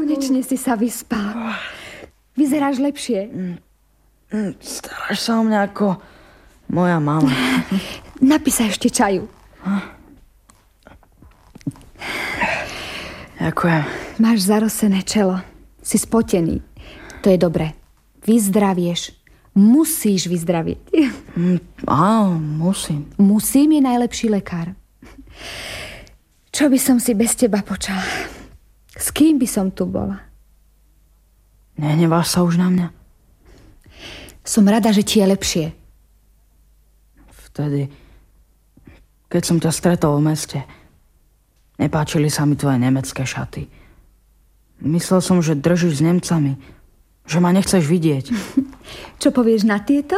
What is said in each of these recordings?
Konečne si sa vyspal. Vyzeráš lepšie. Staráš sa o mňa ako moja mama. Napí sa ešte čaju. Ďakujem. Máš zarosené čelo. Si spotený. To je dobre. Vyzdravieš. Musíš vyzdravieť. Áno, musím. Musím je najlepší lekár. Čo by som si bez teba počala? S kým by som tu bola? Nehneváš sa už na mňa? Som rada, že ti je lepšie. Vtedy, keď som ťa stretol v meste, nepáčili sa mi tvoje nemecké šaty. Myslel som, že držíš s Nemcami, že ma nechceš vidieť. Čo povieš na tieto?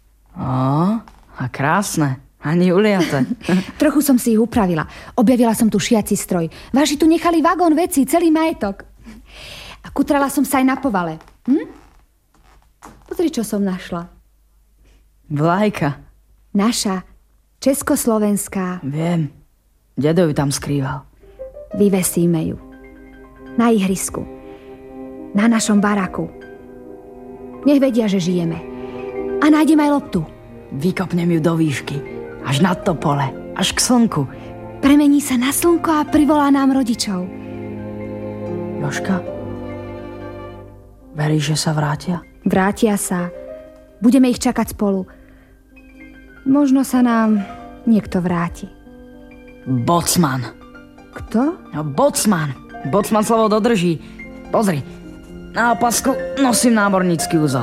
A krásne. Ani uliate. Trochu som si ich upravila. Objavila som tu šiaci stroj. Vaši tu nechali vagón vecí, celý majetok. A kutrala som sa aj na povale. Pozri, čo som našla. Vlajka. Naša, československá. Viem. Dedo ju tam skrýval. Vyvesíme ju. Na ihrisku. Na našom baraku. Nech vedia, že žijeme. A nájdem aj loptu. Vykopnem ju do výšky. Až nad to pole. Až k slnku. Premení sa na slnko a privolá nám rodičov. Jožka? Veríš, že sa vrátia? Vrátia sa. Budeme ich čakať spolu. Možno sa nám niekto vráti. Bocman. Kto? No, bocman. Bocman slovo dodrží. Pozri. Na opasku nosím námornícky úzol.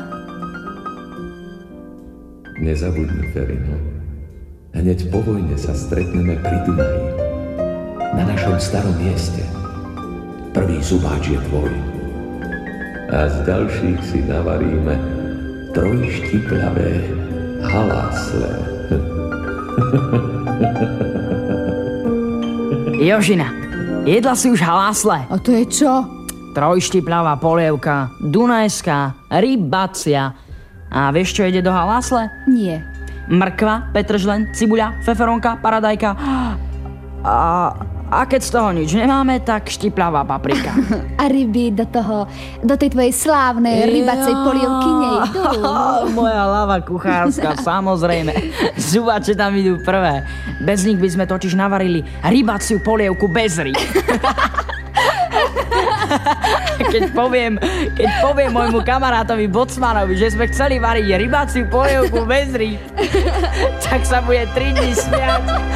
Nezabudni, Ferino. Hneď po vojne sa stretneme pri Dunaji. Na našom starom mieste. Prvý zubáč je tvoj. A z ďalších si navaríme trojštiplavé halásle. Jožina, jedla si už halásle? A to je čo? Trojštipľavá polievka, dunajská, rybacia. A vieš, čo ide do halásle? Nie. Mrkva, petržlen, cibuľa, feferonka, paradajka. A keď z toho nič nemáme, tak štipľavá paprika. A ryby do tej tvojej slávnej rybacej polievky nejdú. Moja hlava kuchárska, samozrejme. Zubače tam idú prvé. Bez nich by sme totiž navarili rybaciu polievku bez rýb. Keď poviem môjmu kamarátovi Bocmanovi, že sme chceli variť rybaciu polievku bez rýb, tak sa bude 3 dní smiať.